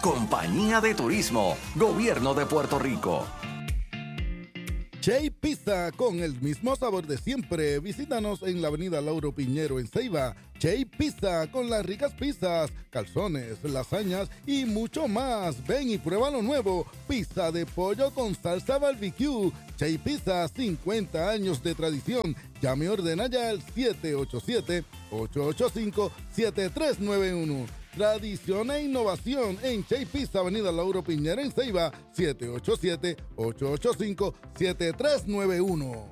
Compañía de Turismo, Gobierno de Puerto Rico. Chay Pizza, con el mismo sabor de siempre. Visítanos en la avenida Lauro Piñero en Ceiba. Chay Pizza, con las ricas pizzas, calzones, lasañas y mucho más. Ven y prueba lo nuevo. Pizza de pollo con salsa barbecue. Chay Pizza, 50 años de tradición. Llame y ordena ya al 787-885-7391. Tradición e innovación en Chay Pizza, avenida Lauro Piñero en Ceiba, 787-885-7391.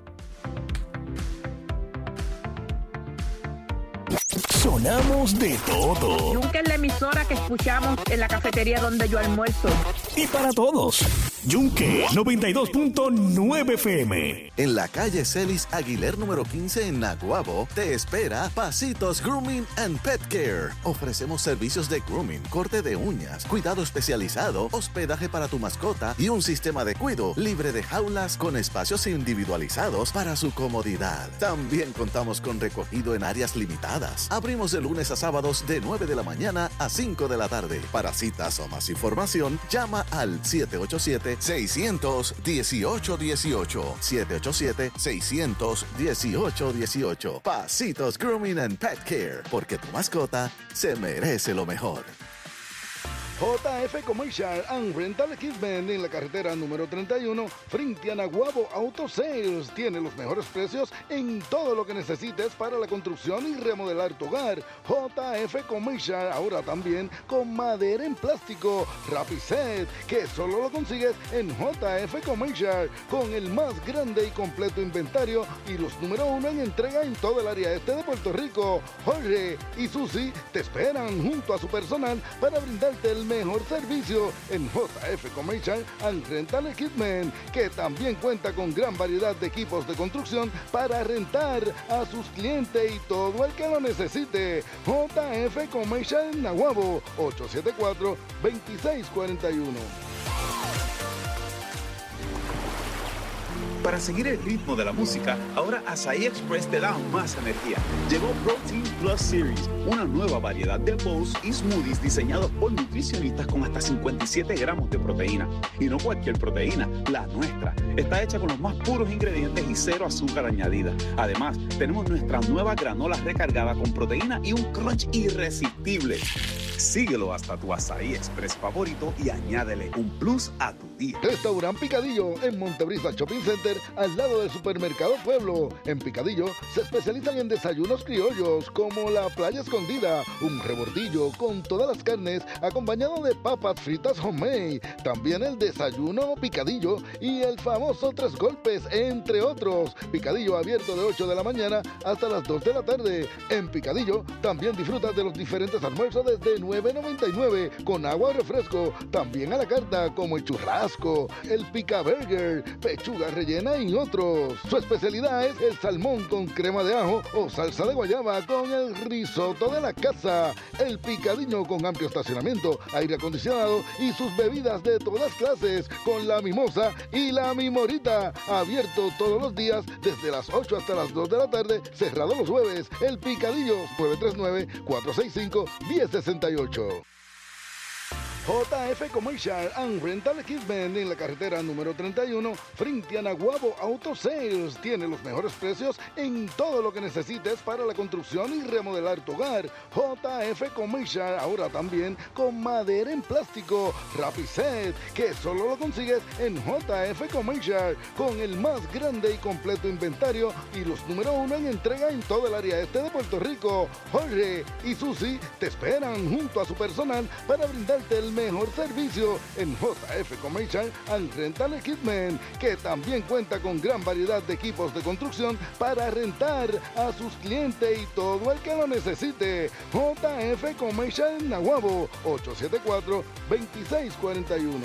Sonamos de todo. Nunca es la emisora que escuchamos en la cafetería donde yo almuerzo. Y para todos. Yunque 92.9 FM. En la calle Celis Aguiler número 15 en Naguabo, te espera Pasitos Grooming and Pet Care. Ofrecemos servicios de grooming, corte de uñas, cuidado especializado, hospedaje para tu mascota y un sistema de cuido libre de jaulas con espacios individualizados para su comodidad. También contamos con recogido en áreas limitadas. Abrimos de lunes a sábados de 9 de la mañana a 5 de la tarde. Para citas o más información, llama al 787-600-1818. 787-600-1818. Pasitos Grooming and Pet Care, porque tu mascota se merece lo mejor. JF Commercial and Rental Equipment en la carretera número 31, frente a Naguabo Auto Sales. Tiene los mejores precios en todo lo que necesites para la construcción y remodelar tu hogar. JF Commercial, ahora también con madera en plástico, Rapiset, que solo lo consigues en JF Commercial, con el más grande y completo inventario y los número 1 en entrega en todo el área este de Puerto Rico. Jorge y Susi te esperan junto a su personal para brindarte el mejor servicio en JF Commercial and Rental Equipment, que también cuenta con gran variedad de equipos de construcción para rentar a sus clientes y todo el que lo necesite. JF Commercial en Naguabo, 874-2641. Para seguir el ritmo de la música, ahora Asahi Express te da más energía. Llegó Protein Plus Series, una nueva variedad de bowls y smoothies diseñados por nutricionistas con hasta 57 gramos de proteína. Y no cualquier proteína, la nuestra. Está hecha con los más puros ingredientes y cero azúcar añadida. Además, tenemos nuestra nueva granola recargada con proteína y un crunch irresistible. Síguelo hasta tu Asahi Express favorito y añádele un plus a tu día. Restaurant Picadillo en Montebrisa Shopping Center, al lado del Supermercado Pueblo. En Picadillo se especializan en desayunos criollos como la playa escondida, un rebordillo con todas las carnes acompañado de papas fritas homemade. También el desayuno Picadillo y el famoso 3 golpes, entre otros. Picadillo abierto de 8 de la mañana hasta las 2 de la tarde. En Picadillo también disfrutas de los diferentes almuerzos desde $9.99 con agua o refresco. También a la carta como el churrasco, el pica burger, pechuga rellena y otros. Su especialidad es el salmón con crema de ajo o salsa de guayaba con el risotto de la casa. El Picadillo con amplio estacionamiento, aire acondicionado y sus bebidas de todas clases con la mimosa y la mimorita. Abierto todos los días desde las 8 hasta las 2 de la tarde, cerrado los jueves. El Picadillo, 939-465-1068. JF Commercial and Rental Equipment en la carretera número 31, frente a Naguabo Auto Sales. Tiene los mejores precios en todo lo que necesites para la construcción y remodelar tu hogar. JF Commercial, ahora también con madera en plástico, Rapiset, que solo lo consigues en JF Commercial, con el más grande y completo inventario y los número 1 en entrega en todo el área este de Puerto Rico. Jorge y Susi te esperan junto a su personal para brindarte el mejor servicio en JF Commercial and Rental Equipment, que también cuenta con gran variedad de equipos de construcción para rentar a sus clientes y todo el que lo necesite. JF Commercial en Naguabo, 874-2641.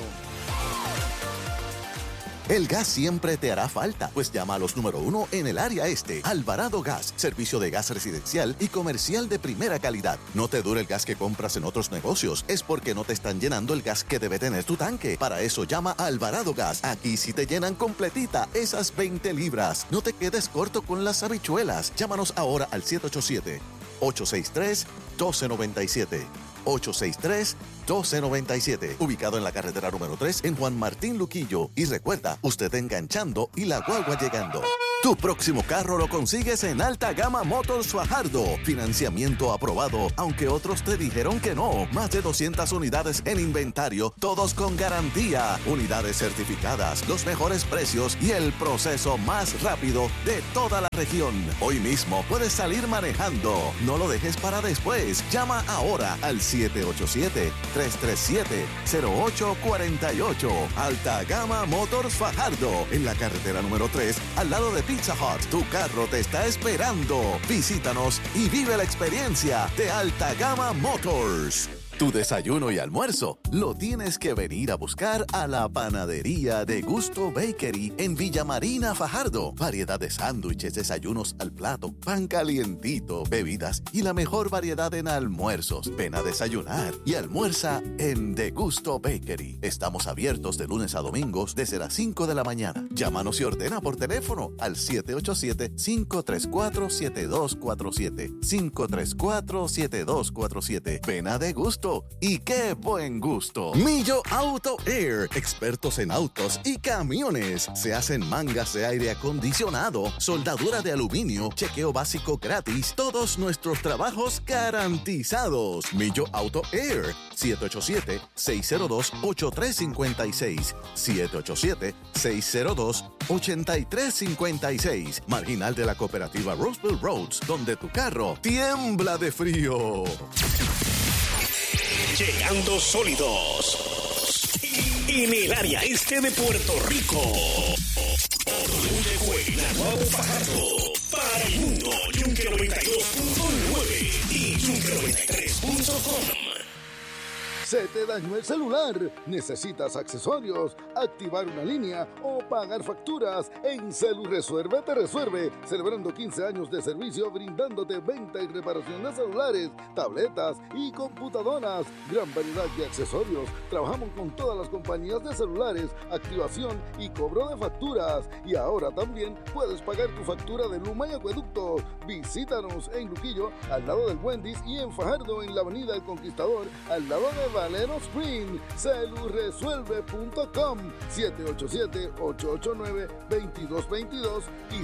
El gas siempre te hará falta, pues llama a los número 1 en el área este. Alvarado Gas, servicio de gas residencial y comercial de primera calidad. No te dure el gas que compras en otros negocios, es porque no te están llenando el gas que debe tener tu tanque. Para eso llama a Alvarado Gas. Aquí sí te llenan completita esas 20 libras. No te quedes corto con las habichuelas. Llámanos ahora al 787-863-1297. 863-1297. Ubicado en la carretera número 3 en Juan Martín Luquillo. Y recuerda, usted enganchando y la guagua llegando. Tu próximo carro lo consigues en Alta Gama Motors Fajardo. Financiamiento aprobado, aunque otros te dijeron que no. Más de 200 unidades en inventario, todos con garantía. Unidades certificadas, los mejores precios y el proceso más rápido de toda la región. Hoy mismo puedes salir manejando. No lo dejes para después. Llama ahora al 787-337-0848. Alta Gama Motors Fajardo. En la carretera número 3, al lado de Pizza Hut. Tu carro te está esperando. Visítanos y vive la experiencia de Alta Gama Motors. Tu desayuno y almuerzo lo tienes que venir a buscar a la panadería de Gusto Bakery en Villa Marina, Fajardo. Variedad de sándwiches, desayunos al plato, pan calientito, bebidas y la mejor variedad en almuerzos. Ven a desayunar y almuerza en De Gusto Bakery. Estamos abiertos de lunes a domingos desde las 5 de la mañana. Llámanos y ordena por teléfono al 787-534-7247. 534-7247. Ven a De Gusto. ¡Y qué buen gusto! Millo Auto Air, expertos en autos y camiones. Se hacen mangas de aire acondicionado, soldadura de aluminio, chequeo básico gratis, todos nuestros trabajos garantizados. Millo Auto Air, 787-602-8356. 787-602-8356. Marginal de la cooperativa Roseville Roads, donde tu carro tiembla de frío. Llegando sólidos en el área este de Puerto Rico. Naguabo Fajardo para el mundo. Yunque 92.9 y Yunque93.com. ¿Se te dañó el celular? ¿Necesitas accesorios, activar una línea o pagar facturas? En Celu Resuelve te resuelve, celebrando 15 años de servicio brindándote venta y reparación de celulares, tabletas y computadoras. Gran variedad de accesorios. Trabajamos con todas las compañías de celulares, activación y cobro de facturas. Y ahora también puedes pagar tu factura de Luma y Acueducto. Visítanos en Luquillo, al lado del Wendy's, y en Fajardo, en la Avenida El Conquistador, al lado de Valero Spring. Celuresuelve.com 787-889-2222 y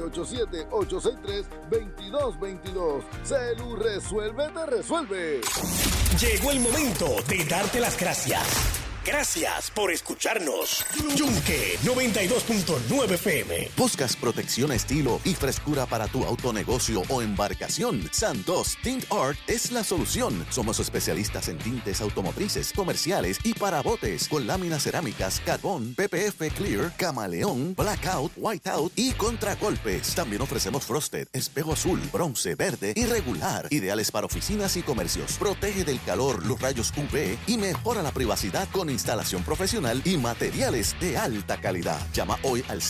787-863-2222. Celu Resuelve te resuelve. Llegó el momento de darte las gracias. Gracias por escucharnos. Yunque 92.9 FM. ¿Buscas protección, estilo y frescura para tu autonegocio o embarcación? Santos Tint Art es la solución. Somos especialistas en tintes automotrices, comerciales y para botes, con láminas cerámicas, carbón, PPF Clear, camaleón, blackout, whiteout y contragolpes. También ofrecemos frosted, espejo azul, bronce, verde y regular, ideales para oficinas y comercios. Protege del calor, los rayos UV y mejora la privacidad con instalación profesional y materiales de alta calidad. Llama hoy al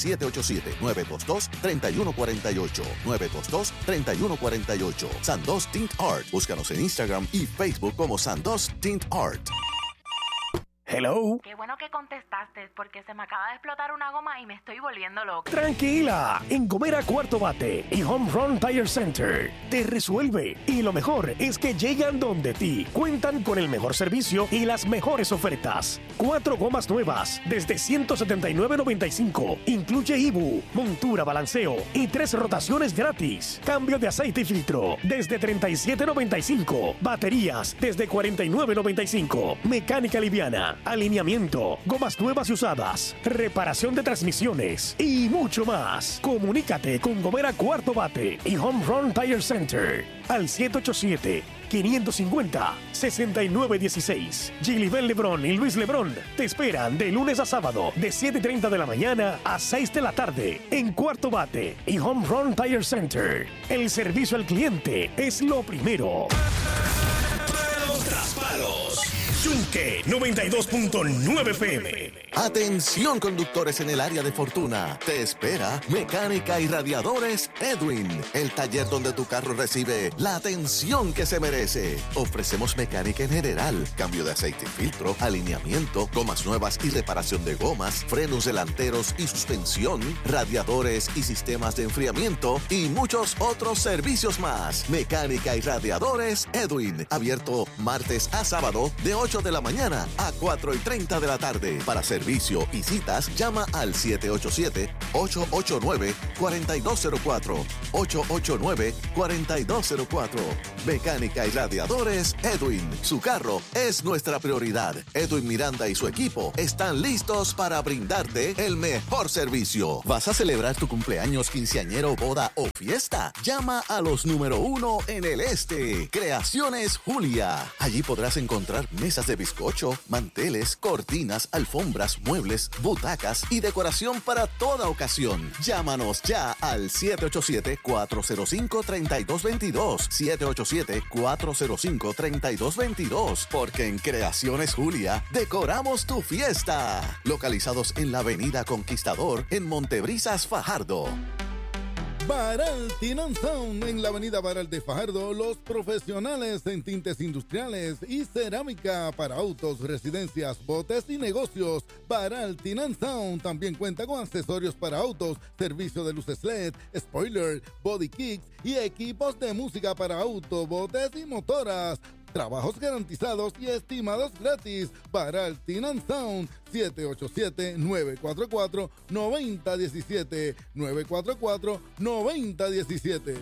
787-922-3148. 922-3148. Sandos Tint Art. Búscanos en Instagram y Facebook como Sandos Tint Art. Hello. Qué bueno que contestaste, porque se me acaba de explotar una goma y me estoy volviendo loca. Tranquila, en Gomera Cuarto Bate y Home Run Tire Center te resuelve. Y lo mejor es que llegan donde ti. Cuentan con el mejor servicio y las mejores ofertas. 4 gomas nuevas desde $179.95. Incluye IBU, montura, balanceo y 3 rotaciones gratis. Cambio de aceite y filtro desde $37.95. Baterías desde $49.95. Mecánica liviana, alineamiento, gomas nuevas y usadas, reparación de transmisiones y mucho más. Comunícate con Gomera Cuarto Bate y Home Run Tire Center al 787-550-6916. Gilibel Lebrón y Luis Lebrón te esperan de lunes a sábado de 7:30 de la mañana a 6 de la tarde en Cuarto Bate y Home Run Tire Center. El servicio al cliente es lo primero. Palos tras palos. Yunque 92.9 FM. Atención conductores en el área de Fortuna. Te espera Mecánica y Radiadores Edwin, el taller donde tu carro recibe la atención que se merece. Ofrecemos mecánica en general, cambio de aceite y filtro, alineamiento, gomas nuevas y reparación de gomas, frenos delanteros y suspensión, radiadores y sistemas de enfriamiento y muchos otros servicios más. Mecánica y Radiadores Edwin, abierto martes a sábado de 8 de la mañana a 4:30 de la tarde. Para servicio y citas, llama al 787-889-4204. 889-4204. Mecánica y Radiadores Edwin. Su carro es nuestra prioridad. Edwin Miranda y su equipo están listos para brindarte el mejor servicio. ¿Vas a celebrar tu cumpleaños, quinceañero, boda o fiesta? Llama a los número 1 en el este. Creaciones Julia. Allí podrás encontrar mesas de bizcocho, manteles, cortinas, alfombras, muebles, butacas y decoración para toda ocasión. Llámanos ya al 787-405-3222. 787-405-3222. Porque en Creaciones Julia decoramos tu fiesta. Localizados en la Avenida Conquistador en Montebrisas, Fajardo. Baral Tint & Sound en la avenida Baral de Fajardo, los profesionales en tintes industriales y cerámica para autos, residencias, botes y negocios. Baral Tint & Sound también cuenta con accesorios para autos, servicio de luces LED, spoiler, body kits y equipos de música para autos, botes y motoras. Trabajos garantizados y estimados gratis. Baral Tint & Sound, 787-944-9017. 944-9017.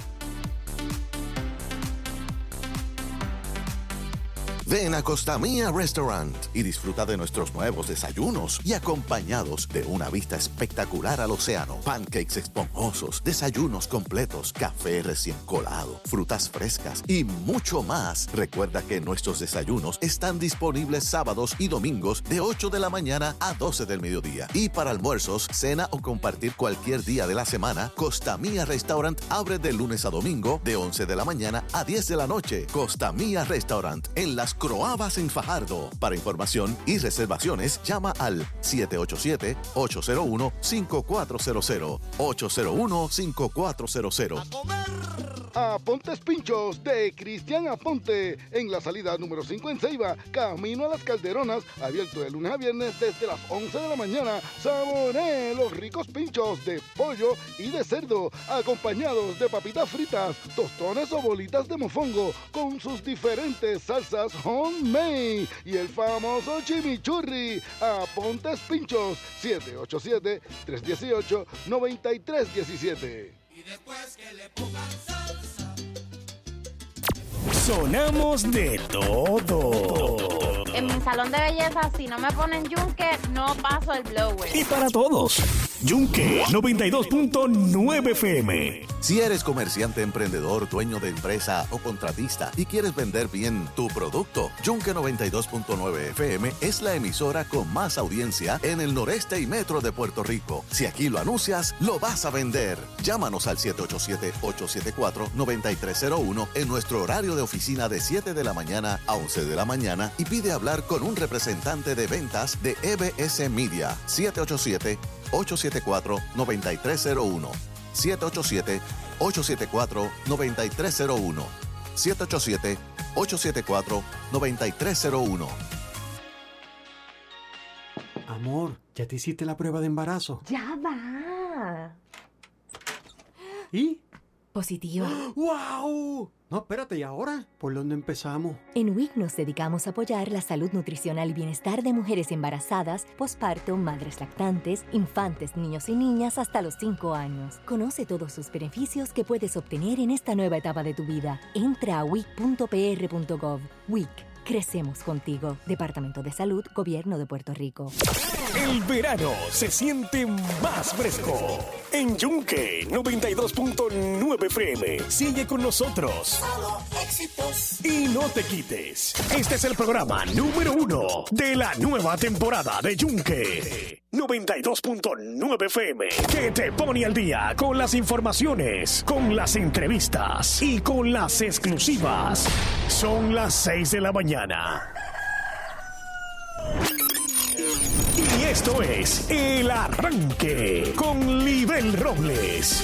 Ven a Costa Mía Restaurant y disfruta de nuestros nuevos desayunos y acompañados de una vista espectacular al océano, pancakes esponjosos, desayunos completos, café recién colado, frutas frescas y mucho más. Recuerda que nuestros desayunos están disponibles sábados y domingos de 8 de la mañana a 12 del mediodía. Y para almuerzos, cena o compartir cualquier día de la semana, Costa Mía Restaurant abre de lunes a domingo de 11 de la mañana a 10 de la noche. Costa Mía Restaurant en Las Croabas en Fajardo. Para información y reservaciones, llama al 787-801-5400. 801-5400. Apontes Pinchos de Cristian Aponte en la salida número 5 en Ceiba, camino a Las Calderonas, abierto de lunes a viernes desde las 11 de la mañana. Saboree los ricos pinchos de pollo y de cerdo, acompañados de papitas fritas, tostones o bolitas de mofongo, con sus diferentes salsas homemade y el famoso chimichurri. Apontes Pinchos, 787-318-9317. Y después que le pongan salsa. Sonamos de todo. En mi salón de belleza, si no me ponen yunque, no paso el blower. Y para todos, Yunque 92.9 FM. Si eres comerciante, emprendedor, dueño de empresa o contratista y quieres vender bien tu producto, Yunque 92.9 FM es la emisora con más audiencia en el noreste y metro de Puerto Rico. Si aquí lo anuncias, lo vas a vender. Llámanos al 787-874-9301 en nuestro horario de oficina de 7 de la mañana a 11 de la mañana y pide hablar con un representante de ventas de EBS Media. 787-874-9301. 787-874-9301. 787-874-9301. Amor, ¿ya te hiciste la prueba de embarazo? ¡Ya va! ¿Y? Positiva. ¡Wow! No, espérate, ¿y ahora? ¿Por dónde empezamos? En WIC nos dedicamos a apoyar la salud nutricional y bienestar de mujeres embarazadas, posparto, madres lactantes, infantes, niños y niñas hasta los 5 años. Conoce todos sus beneficios que puedes obtener en esta nueva etapa de tu vida. Entra a wic.pr.gov. WIC. Crecemos contigo. Departamento de Salud, Gobierno de Puerto Rico. El verano se siente más fresco. En Yunque 92.9 FM. Sigue con nosotros. Y no te quites. Este es el programa número 1 de la nueva temporada de Yunque 92.9 FM, que te pone al día con las informaciones, con las entrevistas y con las exclusivas. Son las 6 de la mañana. Y esto es El Arranque con Libel Robles.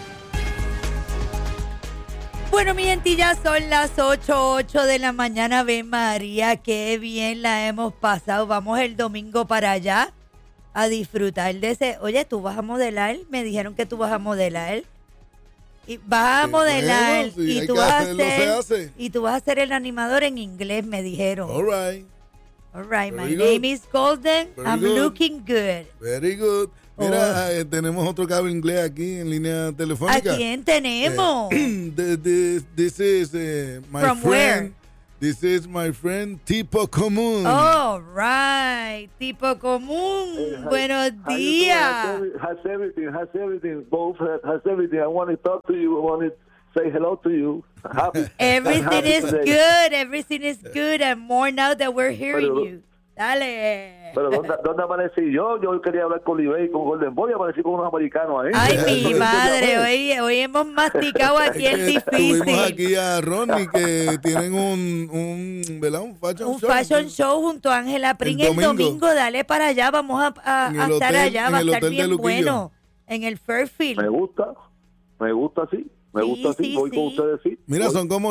Bueno, mi gente, ya son las 8 de la mañana. Ave María, qué bien la hemos pasado. Vamos el domingo para allá a disfrutar de ese. Oye, ¿tú vas a modelar? Me dijeron que tú vas a modelar. Y vas a modelar, bueno, sí, y tú vas a hacer, y tú vas a ser el animador en inglés, me dijeron. All right. All right, my Very name good. is Golden. Very I'm good. looking good. Very good. Mira, tenemos otro cabo inglés aquí en línea telefónica. ¿A quién tenemos? This is my From friend. where? This is my friend Tipo Común. All right, Tipo Común. Buenos días. Has everything. Both has everything. I want to talk to you. I want to say hello to you. Happy. Everything is today. good. Everything is good, and more now that we're hearing you. Dale. Pero ¿dónde amanecí yo? Yo quería hablar con Libey y con Golden Boy. Amanecí con unos americanos ahí. Ay, mi madre. Hoy hemos masticado aquí el difícil. Tuvimos aquí a Ronnie que tienen ¿verdad? Un fashion show junto a Ángela Pring el domingo. Dale para allá. Vamos a estar allá. Va a estar bien bueno. En el Fairfield. Me gusta sí. Me gusta así, voy con ustedes, sí. Mira, son como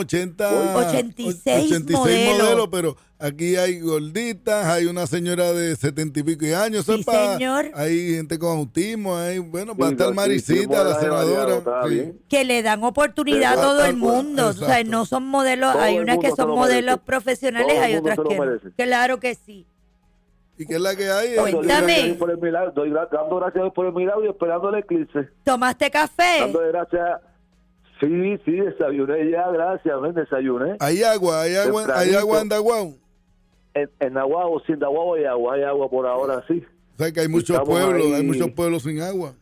86 modelos, pero aquí hay gorditas, hay una señora de 70 y pico de años, sí, señor. Hay gente con autismo, va a estar Maricita, la senadora. Que le dan oportunidad a todo el mundo. O sea, no son modelos, hay unas que son modelos profesionales, hay otras que no. Claro que sí. ¿Y qué es la que hay? Cuéntame. Doy dando gracias por el milagro y esperando el eclipse. ¿Tomaste café? Dándole gracias. Sí, desayuné ya, gracias, desayuné. ¿Hay agua en Daguao? En Daguao, sin Daguao hay agua por ahora, sí. O sea que hay muchos pueblos sin agua.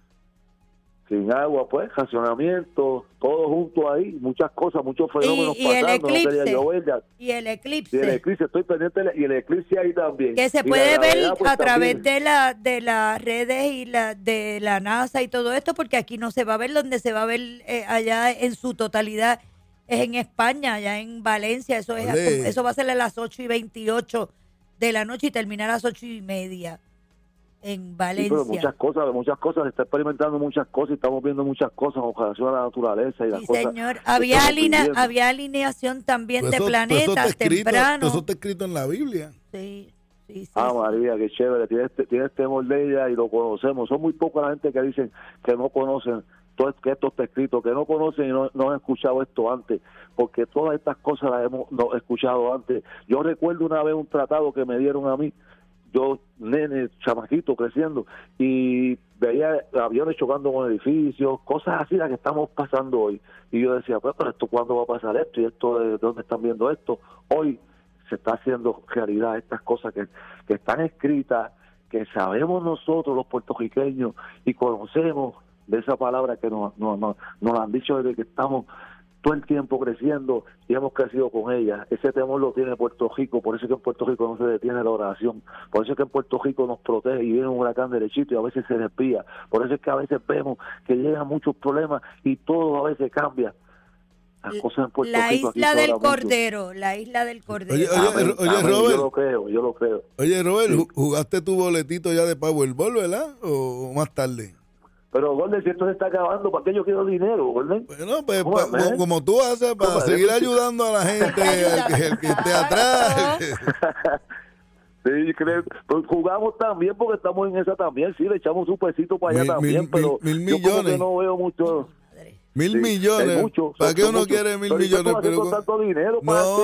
Sin agua, pues, racionamiento, todo junto ahí, muchas cosas, muchos fenómenos y pasando. El eclipse. No llover, y el eclipse. Y el eclipse, estoy pendiente, y el eclipse ahí también. Que se puede ver pues, a través de las redes y de la NASA y todo esto, porque aquí no se va a ver, donde se va a ver allá en su totalidad es en España, allá en Valencia. Eso va a ser a las 8:28 de la noche y termina a las 8:30. En Valencia. Sí, pero muchas cosas, se está experimentando muchas cosas y estamos viendo muchas cosas con relación a la naturaleza y las cosas. Sí, señor. Había alineación también de planetas temprano. Eso está escrito en la Biblia. Sí. María, qué chévere. Tienes temor de ella y lo conocemos. Son muy pocas la gente que dicen que no conocen que esto está escrito, que no conocen y no han escuchado esto antes, porque todas estas cosas las hemos escuchado antes. Yo recuerdo una vez un tratado que me dieron a mí, yo, nene, chamaquito, creciendo, y veía aviones chocando con edificios, cosas así las que estamos pasando hoy. Y yo decía, pero esto, ¿cuándo va a pasar esto? ¿Y esto de dónde están viendo esto? Hoy se está haciendo realidad estas cosas que están escritas, que sabemos nosotros los puertorriqueños y conocemos de esa palabra que nos han dicho desde que estamos todo el tiempo creciendo y hemos crecido con ella. Ese temor lo tiene Puerto Rico, por eso es que en Puerto Rico no se detiene la oración, por eso es que en Puerto Rico nos protege y viene un huracán derechito y a veces se desvía, por eso es que a veces vemos que llegan muchos problemas y todo a veces cambia. Las cosas en Puerto Rico, la isla del Cordero. Oye, Robert, yo lo creo. Oye, Robert, ¿jugaste tu boletito ya de Powerball, verdad? ¿O más tarde? Pero, Golden, si esto se está acabando, ¿para qué yo quiero dinero, Golden? Bueno, pues como tú haces, para seguir ayudando a la gente, el que esté atrás. Sí, creo. Pues jugamos también porque estamos en esa también, sí, le echamos un pesito para allá también, pero mil yo como millones. que no veo mucho. 1.000 millones. ¿Para qué uno quiere 1.000 millones? Pero tanto dinero,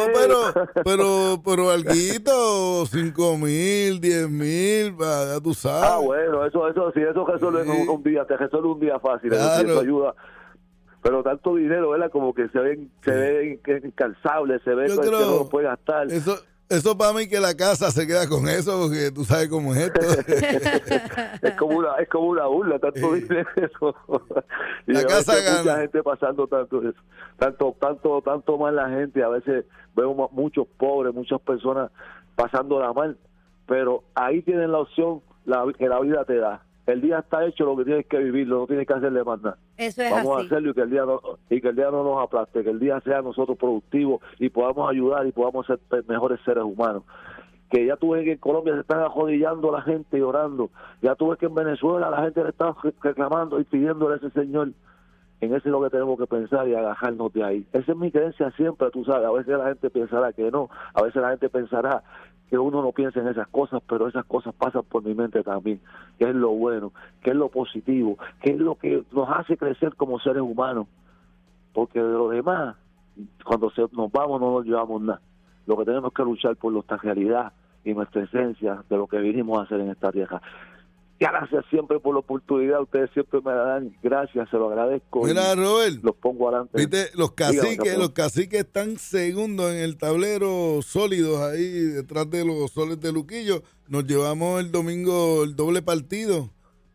pero alguito, 5.000, 10.000, ya tú sabes. Bueno, eso sí, eso resuelve un día, te resuelve un día fácil, claro. Eso ayuda. Pero tanto dinero, ¿verdad? Como que se ve incalzable, se ve que no lo puede gastar. Eso para mí que la casa se queda con eso, porque tú sabes cómo es esto. es como una burla, tanto dinero. Y la casa gana. Mucha gente pasando tanto eso. Tanto mal la gente. A veces vemos muchos pobres, muchas personas pasándola mal. Pero ahí tienen la opción que la vida te da. El día está hecho, lo que tienes que vivirlo, no tienes que hacerle más nada. Eso es Vamos así. a hacerlo y que el día no nos aplaste, que el día sea nosotros productivos y podamos ayudar y podamos ser mejores seres humanos. que ya tú ves que en Colombia se están arrodillando la gente y orando, ya tú ves que en Venezuela la gente le está reclamando y pidiéndole a ese Señor. En eso es lo que tenemos que pensar y agajarnos de ahí. Esa es mi creencia siempre, tú sabes. A veces la gente pensará que no, a veces la gente pensará que uno no piensa en esas cosas, pero esas cosas pasan por mi mente también, que es lo bueno, que es lo positivo, que es lo que nos hace crecer como seres humanos, porque de lo demás, cuando nos vamos no nos llevamos nada. Lo que tenemos que luchar por nuestra realidad y nuestra esencia de lo que vinimos a hacer en esta tierra. Gracias siempre por la oportunidad, ustedes siempre me la dan, gracias, se lo agradezco. Mira, Robert, los pongo adelante. Viste, los caciques están segundos en el tablero, sólidos ahí detrás de los Soles de Luquillo. Nos llevamos el domingo el doble partido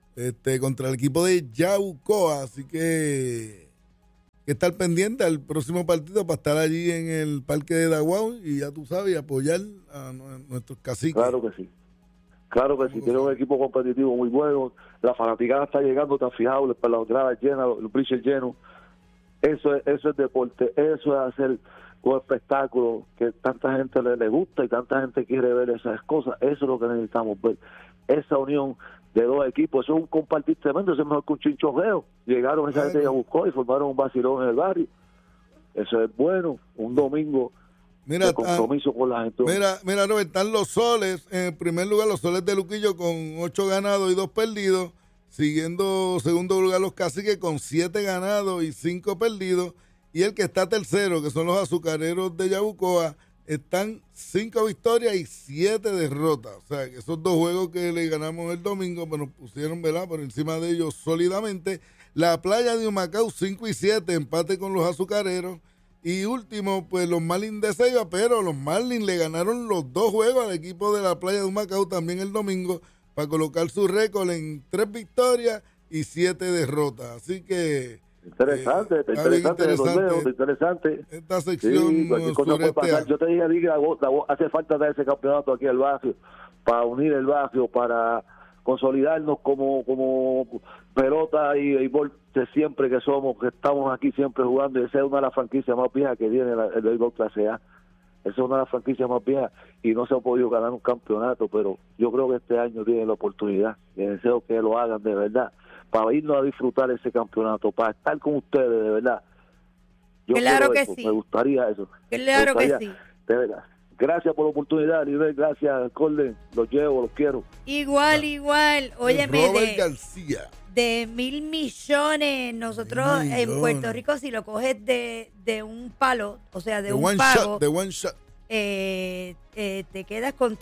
contra el equipo de Yabucoa, así que estar pendiente al próximo partido para estar allí en el parque de Daguao y ya tú sabes, apoyar a nuestros caciques. Claro que sí. Claro que sí, tiene un equipo competitivo muy bueno, la fanaticada está llegando, te has fijado, las gradas llenas, los bridges llenos. Eso es deporte, eso es hacer un espectáculo que tanta gente le gusta y tanta gente quiere ver esas cosas. Eso es lo que necesitamos ver, esa unión de dos equipos. Eso es un compartir tremendo, eso es mejor que un chinchorreo. Llegaron esa gente ya buscó y formaron un vacilón en el barrio. Eso es bueno, un domingo. Mira, compromiso con la gente. Mira, Robert, están los Soles. En primer lugar, los Soles de Luquillo con 8 ganados y 2 perdidos. Siguiendo segundo lugar los Caciques con 7 ganados y 5 perdidos. Y el que está tercero, que son los Azucareros de Yabucoa, están 5 victorias y 7 derrotas. O sea, que esos 2 juegos que le ganamos el domingo, pues nos pusieron, ¿verdad?, por encima de ellos sólidamente. La Playa de Humacao 5 y 7, empate con los Azucareros. Y último, pues los Marlins de Ceiba, pero los Marlins le ganaron los 2 juegos al equipo de la Playa de Humacao también el domingo para colocar su récord en 3 victorias y 7 derrotas. Así que... Interesante. Esta sección sí, puede pasar. Yo te dije, hace falta dar ese campeonato aquí al barrio, para unir el barrio, para consolidarnos como pelota y béisbol de siempre que somos, que estamos aquí siempre jugando, y esa es una de las franquicias más viejas que tiene el béisbol clase A. Esa es una de las franquicias más viejas y no se ha podido ganar un campeonato, pero yo creo que este año tienen la oportunidad y deseo que lo hagan de verdad, para irnos a disfrutar ese campeonato, para estar con ustedes de verdad. Yo claro que eso, sí. Me gustaría eso. Claro que sí. De verdad. Gracias por la oportunidad, Nivel. Gracias, Colden. Los llevo, los quiero. Igual. Óyeme, Robert García. De 1,000 millones. Nosotros en Puerto Rico, si lo coges de un palo, o sea, de un pago, de one shot, te quedas con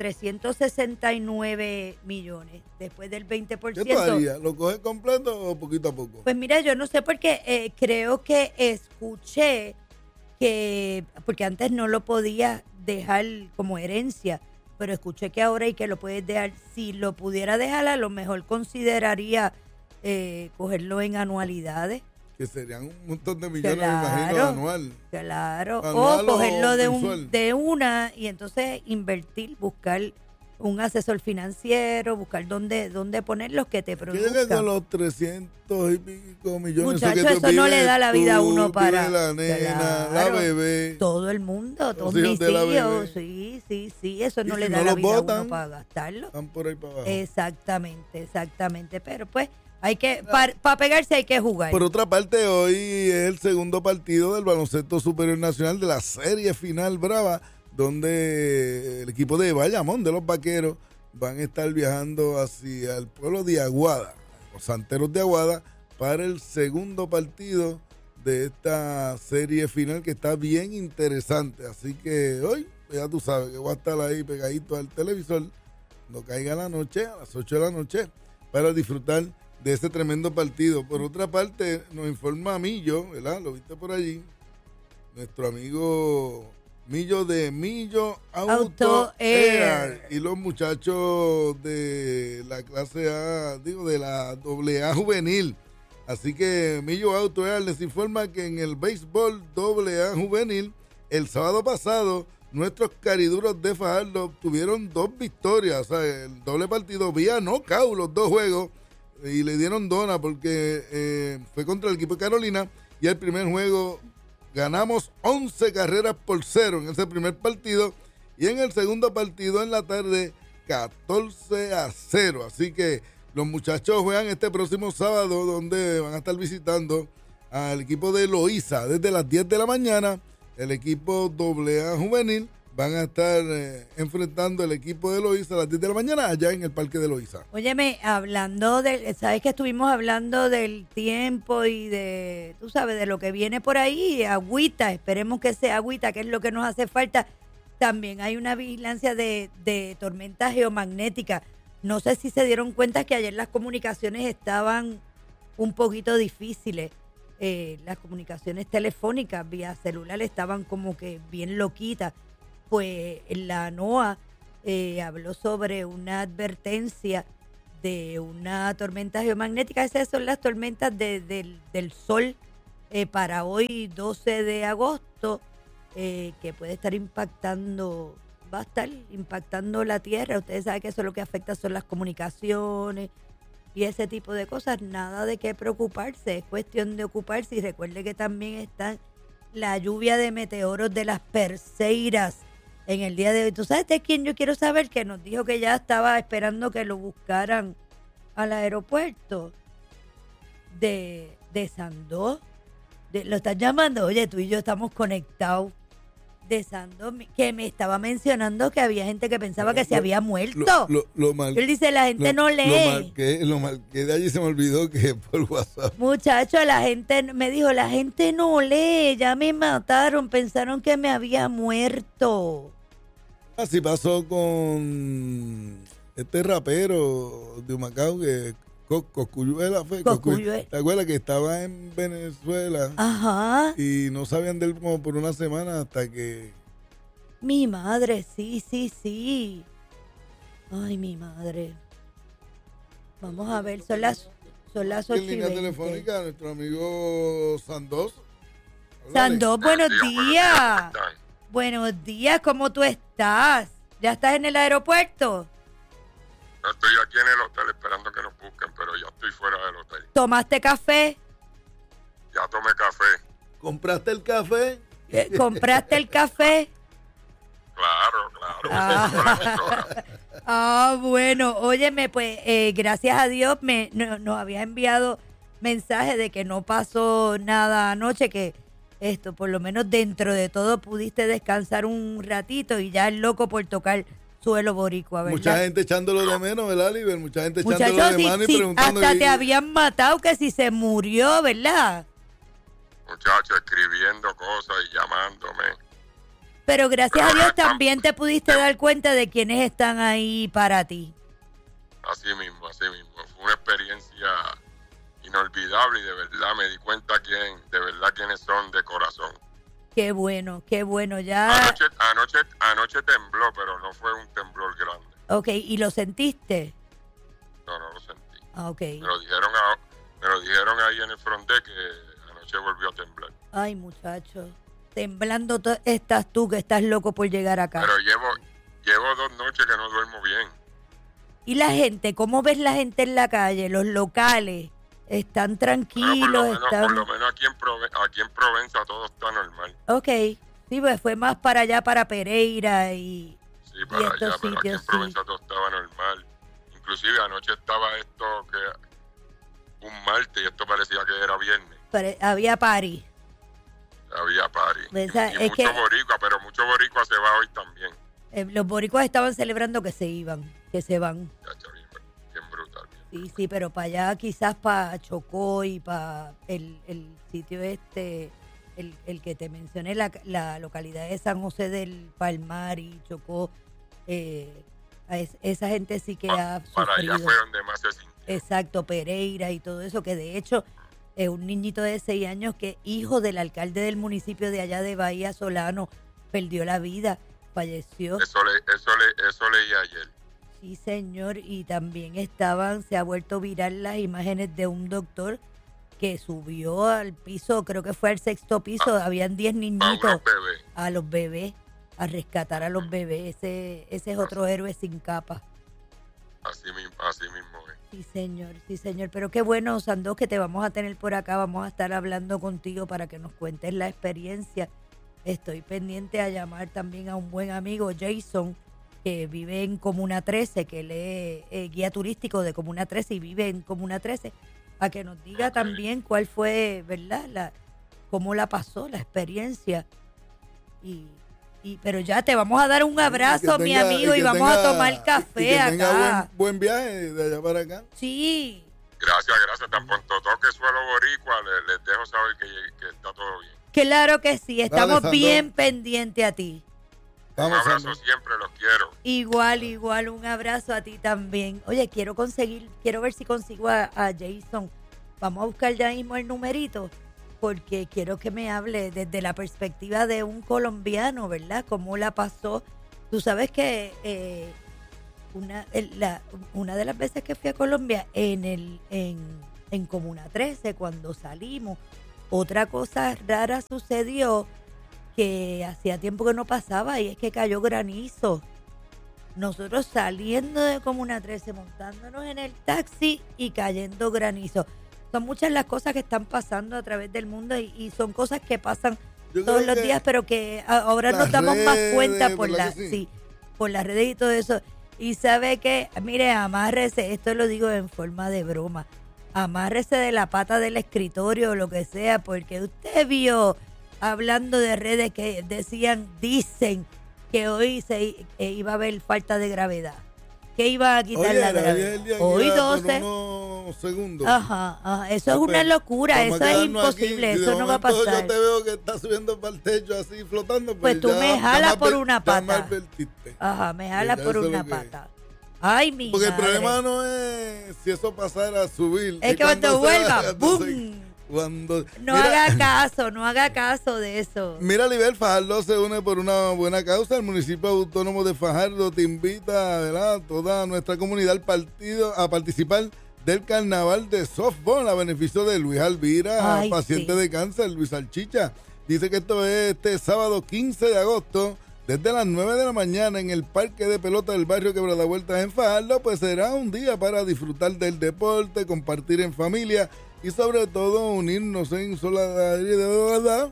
369 millones después del 20%. ¿Qué tú harías? ¿Lo coges completo o poquito a poco? Pues mira, yo no sé porque creo que escuché que, porque antes no lo podía dejar como herencia, pero escuché que ahora y que lo puedes dejar, si lo pudiera dejar, a lo mejor consideraría cogerlo en anualidades. Que serían un montón de millones, me imagino, anual. Claro, anual o cogerlo mensual. de una y entonces invertir, buscar un asesor financiero, buscar dónde poner los que te produzcan. ¿Qué con los 300 y pico millones? Muchachos, eso no le da la vida a uno para... La nena, la bebé. Todo el mundo, todos mis hijos. Sí, eso no le da la vida a uno para gastarlo. Están por ahí para abajo. Exactamente. Pero pues, hay que para pegarse hay que jugar. Por otra parte, hoy es el segundo partido del Baloncesto Superior Nacional de la serie final brava, donde el equipo de Bayamón, de los Vaqueros, van a estar viajando hacia el pueblo de Aguada, los Santeros de Aguada, para el segundo partido de esta serie final que está bien interesante. Así que hoy, ya tú sabes que voy a estar ahí pegadito al televisor, cuando caiga la noche, a las 8 de la noche, para disfrutar de ese tremendo partido. Por otra parte, nos informa Millo, ¿verdad? Lo viste por allí, nuestro amigo Millo de Millo Auto Air, y los muchachos de la clase A, de la AA juvenil. Así que Millo Auto Air les informa que en el béisbol AA juvenil, el sábado pasado, nuestros cariduros de Fajardo obtuvieron 2 victorias, o sea, el doble partido vía knockout, los 2 juegos, y le dieron dona porque fue contra el equipo de Carolina, y el primer juego ganamos 11 carreras por 0 en ese primer partido, y en el segundo partido en la tarde 14-0. Así que los muchachos juegan este próximo sábado, donde van a estar visitando al equipo de Loíza desde las 10 de la mañana. El equipo AA juvenil van a estar enfrentando el equipo de Loíza a las 10 de la mañana allá en el Parque de Loíza. Óyeme, hablando sabes que estuvimos hablando del tiempo y de, tú sabes, de lo que viene por ahí, agüita, esperemos que sea agüita, que es lo que nos hace falta. También hay una vigilancia de tormentas geomagnéticas. No sé si se dieron cuenta que ayer las comunicaciones estaban un poquito difíciles. Las comunicaciones telefónicas vía celular estaban como que bien loquitas. Pues la NOAA habló sobre una advertencia de una tormenta geomagnética. Esas son las tormentas del sol para hoy 12 de agosto, que puede estar va a estar impactando la Tierra. Ustedes saben que eso lo que afecta son las comunicaciones y ese tipo de cosas. Nada de qué preocuparse, es cuestión de ocuparse. Y recuerde que también está la lluvia de meteoros de las Perseidas en el día de hoy. ¿Tú sabes de quién yo quiero saber? Que nos dijo que ya estaba esperando que lo buscaran al aeropuerto de Sandó. Lo estás llamando. Oye, tú y yo estamos conectados. De Sandó, que me estaba mencionando que había gente que pensaba que se había muerto. Él dice, la gente no lee. Lo marqué de allí, se me olvidó que por WhatsApp. Muchacho, la gente me dijo, la gente no lee, ya me mataron, pensaron que me había muerto. Así pasó con este rapero de Humacao, que Cosculluela fue. ¿Te acuerdas que estaba en Venezuela? Ajá. Y no sabían de él como por una semana hasta que... Mi madre, sí. Ay, mi madre. Vamos a ver, son las 8:20. En línea telefónica, nuestro amigo Sandós. Sandós, buenos días. Buenos días, ¿cómo tú estás? ¿Ya estás en el aeropuerto? Estoy aquí en el hotel esperando que nos busquen, pero ya estoy fuera del hotel. ¿Tomaste café? Ya tomé café. ¿Compraste el café? ¿Compraste el café? Claro. Bueno, óyeme, pues gracias a Dios nos había enviado mensaje de que no pasó nada anoche, que esto, por lo menos dentro de todo, pudiste descansar un ratito y ya es loco por tocar suelo boricua, ¿verdad? Mucha gente echándolo de menos, ¿verdad, Liber? Mucha gente echándolo de mano y preguntando. Hasta te habían matado, que si se murió, ¿verdad? Muchachos, escribiendo cosas y llamándome. Pero gracias a Dios también te pudiste dar cuenta de quiénes están ahí para ti. Así mismo. Fue una experiencia inolvidable y de verdad me di cuenta quiénes son de corazón. Qué bueno, ya. Anoche tembló, pero no fue un temblor grande. Ok, ¿y lo sentiste? No lo sentí. Ok. Me lo dijeron ahí en el front deck que anoche volvió a temblar. Ay, muchacho, temblando estás tú, que estás loco por llegar acá. Pero llevo 2 noches que no duermo bien. ¿Y la gente? ¿Cómo ves la gente en la calle? Los locales están tranquilos. Por lo menos aquí en Provenza todo está normal. Ok, sí, pues fue más para allá, para Pereira y... Sí, para allá, pero aquí en Provenza todo estaba normal. Inclusive anoche estaba esto que un martes y esto parecía que era viernes. Había party. Y mucho boricua, pero mucho boricua se va hoy también. Los boricuas estaban celebrando que se van. Bien brutal. Sí, pero para allá quizás para Chocó y para el sitio el que te mencioné, la localidad de San José del Palmar y Chocó, esa gente sí que ha sufrido. Para allá fue donde más se sintió. Exacto, Pereira y todo eso, que de hecho un niñito de 6 años que hijo del alcalde del municipio de allá de Bahía Solano perdió la vida, falleció. Eso leí ayer. Sí, señor, y también se ha vuelto viral las imágenes de un doctor que subió al piso, creo que fue al 6º piso, habían 10 niñitos, a los bebés, a rescatar a los bebés. Ese es otro héroe sin capa. Así mismo es. Sí, señor, pero qué bueno, Sandós, que te vamos a tener por acá, vamos a estar hablando contigo para que nos cuentes la experiencia Estoy pendiente a llamar también a un buen amigo, Jason, que vive en Comuna 13, que él es guía turístico de Comuna 13 y vive en Comuna 13, a que nos diga también cuál fue, ¿verdad? Cómo la pasó, la experiencia. Pero ya te vamos a dar un abrazo, mi amigo, y vamos a tomar café acá. Tenga buen viaje de allá para acá. Sí. Gracias. Tan pronto toque suelo boricua, les dejo saber que está todo bien. Claro que sí, estamos Dale, bien pendientes a ti. Un abrazo siempre, los quiero. Igual, un abrazo a ti también. Oye, quiero ver si consigo a Jason. Vamos a buscar ya mismo el numerito, porque quiero que me hable desde la perspectiva de un colombiano, ¿verdad? Cómo la pasó. Tú sabes que una de las veces que fui a Colombia, en Comuna 13, cuando salimos, otra cosa rara sucedió que hacía tiempo que no pasaba, y es que cayó granizo. Nosotros saliendo de Comuna 13, montándonos en el taxi y cayendo granizo. Son muchas las cosas que están pasando a través del mundo y son cosas que pasan todos los días, pero que ahora nos damos más cuenta por las redes y todo eso. Y sabe que, mire, amárrese, esto lo digo en forma de broma, amárrese de la pata del escritorio o lo que sea, porque usted vio, hablando de redes, que dicen que hoy iba a haber falta de gravedad, que iba a quitar la gravedad. Hoy 12 segundos. Ajá, eso es una locura, eso es imposible, eso no va a pasar. Yo te veo que está subiendo para el techo así flotando. Pues tú me jalas por una pata. Ajá, me jalas por una pata. Ay, mi Porque madre. el problema no es si eso pasara a subir. Es que cuando vuelva, ¡bum! No haga caso de eso. Mira, Libel, Fajardo se une por una buena causa. El municipio autónomo de Fajardo te invita, ¿verdad?, toda nuestra comunidad a participar del carnaval de softball a beneficio de Luis Alvira, paciente de cáncer, Luis Salchicha. Dice que esto es este sábado 15 de agosto, desde las 9 de la mañana en el Parque de Pelota del barrio Quebrada Vueltas en Fajardo. Pues será un día para disfrutar del deporte, compartir en familia y sobre todo unirnos en solidaridad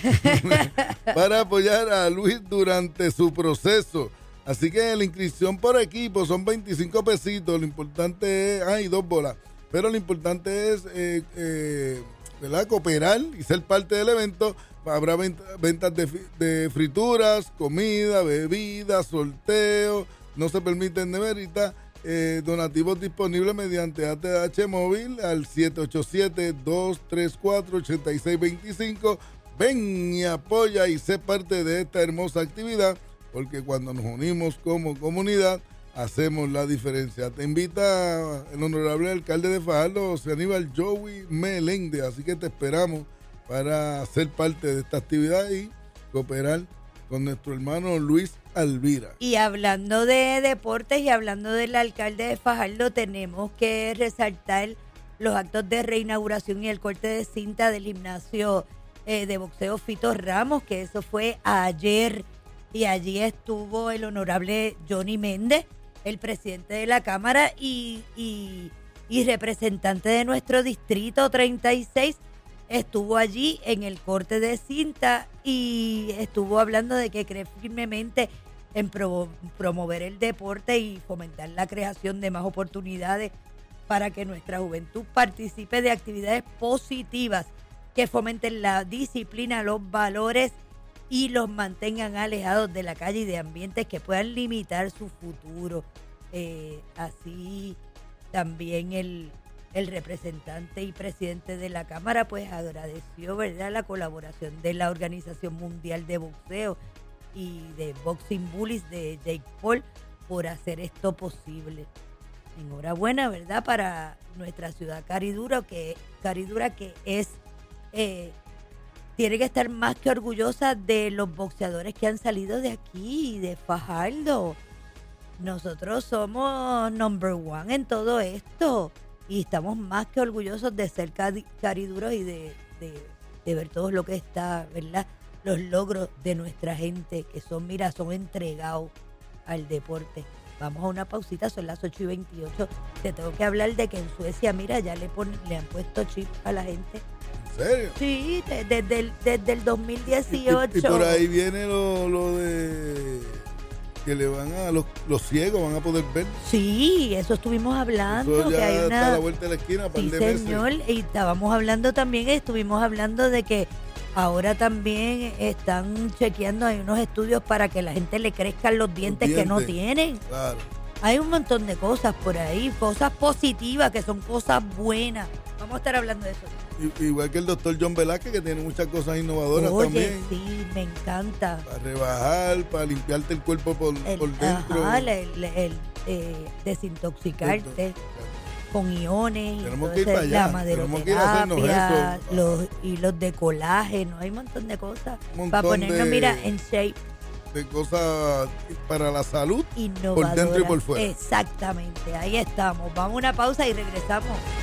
para apoyar a Luis durante su proceso. Así que la inscripción por equipo son 25 pesitos. Lo importante es, hay 2 bolas, pero lo importante es ¿verdad?, cooperar y ser parte del evento. Habrá ventas de frituras, comida, bebidas, sorteo, no se permiten deméritas. Donativos disponibles mediante ATH móvil al 787-234-8625. Ven y apoya y sé parte de esta hermosa actividad, porque cuando nos unimos como comunidad hacemos la diferencia. Te invita el honorable alcalde de Fajardo, José Aníbal Joey Meléndez, así que te esperamos para ser parte de esta actividad y cooperar con nuestro hermano Luis Alvira. Y hablando de deportes y hablando del alcalde de Fajardo, tenemos que resaltar los actos de reinauguración y el corte de cinta del gimnasio de boxeo Fito Ramos, que eso fue ayer, y allí estuvo el honorable Johnny Méndez, el presidente de la Cámara y representante de nuestro distrito 36, estuvo allí en el corte de cinta y estuvo hablando de que cree firmemente en promover el deporte y fomentar la creación de más oportunidades para que nuestra juventud participe de actividades positivas que fomenten la disciplina, los valores y los mantengan alejados de la calle y de ambientes que puedan limitar su futuro. Así también el representante y presidente de la Cámara pues agradeció, ¿verdad?, la colaboración de la Organización Mundial de Boxeo y de Boxing Bullies de Jake Paul por hacer esto posible. Enhorabuena, ¿verdad?, para nuestra ciudad Caridura, que es tiene que estar más que orgullosa de los boxeadores que han salido de aquí, de Fajardo. Nosotros somos number one en todo esto y estamos más que orgullosos de ser cariduros y de ver todo lo que está, ¿verdad?, los logros de nuestra gente que son entregados al deporte. Vamos a una pausita, son las 8:28. Te tengo que hablar de que en Suecia, mira, ya le han puesto chip a la gente. serio? Sí, desde el 2018. Y por ahí viene lo de que le van a los ciegos van a poder ver. Sí, eso estuvimos hablando. Eso ya que hay una... está a la vuelta de la esquina, par sí, de meses. señor, y estábamos hablando también, estuvimos hablando de que ahora también están chequeando, hay unos estudios para que la gente le crezcan los dientes que no tienen. Claro. Hay un montón de cosas por ahí, cosas positivas, que son cosas buenas. Vamos a estar hablando de eso. Igual que el doctor John Velázquez, que tiene muchas cosas innovadoras también. Sí, me encanta. Para rebajar, para limpiarte el cuerpo por dentro. Ajá, el desintoxicarte con iones. Tenemos que ir para allá. La maderoterapia, los hilos de colágeno. Hay un montón de cosas. Para ponernos, mira, en shape. De cosas para la salud, innovadoras, por dentro y por fuera. Exactamente, ahí estamos. Vamos a una pausa y regresamos.